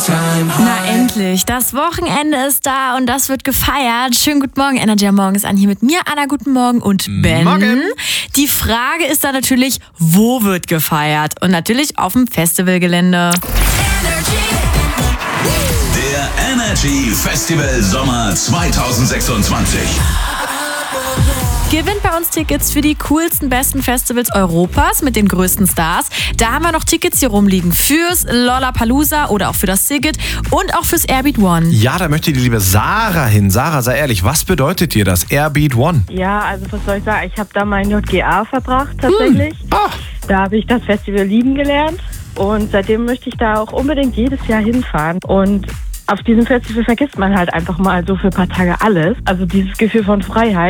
Na endlich, das Wochenende ist da und das wird gefeiert. Schönen guten Morgen, Energy am Morgen ist an hier mit mir, Anna, guten Morgen und Ben. Morgen. Die Frage ist dann natürlich, wo wird gefeiert? Und natürlich auf dem Festivalgelände. Der Energy Festival Sommer 2026. Gewinnt bei uns Tickets für die coolsten, besten Festivals Europas mit den größten Stars. Da haben wir noch Tickets hier rumliegen fürs Lollapalooza oder auch für das Szigget und auch fürs Airbeat One. Ja, da möchte die liebe Sarah hin. Sarah, sei ehrlich, was bedeutet dir das Airbeat One? Ja, also was soll ich sagen? Ich habe da mein JGA verbracht tatsächlich. Da habe ich das Festival lieben gelernt und seitdem möchte ich da auch unbedingt jedes Jahr hinfahren. Und auf diesem Festival vergisst man halt einfach mal so für ein paar Tage alles. Also dieses Gefühl von Freiheit.